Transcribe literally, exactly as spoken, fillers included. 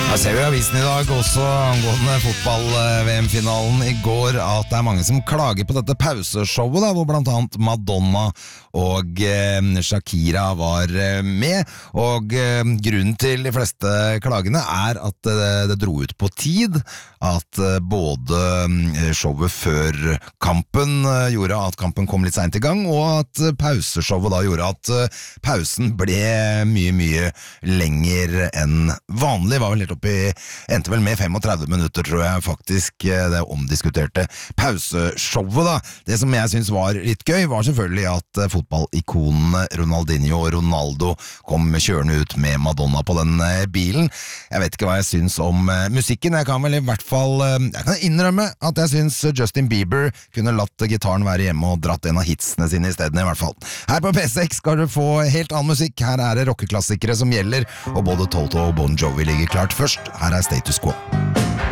Jeg ser jo i avisen i dag også angående fotball-V M-finalen i går at det er mange som klager på dette pauseshowet da, hvor blant annet Madonna og eh, Shakira var eh, med, og eh, grunnen til de fleste klagene er at eh, det dro ut på tid, at eh, både eh, showet før kampen eh, gjorde at kampen kom litt sent i gang, og at eh, pauseshowet da gjorde at eh, pausen ble mye, mye lenger enn vanlig. Var vel helt oppi, endte vel med femogtredve minutter, tror jeg faktisk, det omdiskuterte pauseshowet da. Det som jeg synes var litt gøy, var selvfølgelig at fotballikonene Ronaldinho og Ronaldo kom kjørende ut med Madonna på den bilen. Jeg vet ikke hva jeg synes om musikken, jeg kan vel i hvert fall, jeg kan innrømme at jeg synes Justin Bieber kunne latt gitaren være hjemme og dratt en av hitsene sine i stedet i hvert fall. Her på P seks skal du få helt annen musikk, her er det rockeklassikere som gjelder, og både Toto og Bon Jovi ligger klart først. Her er Status Quo.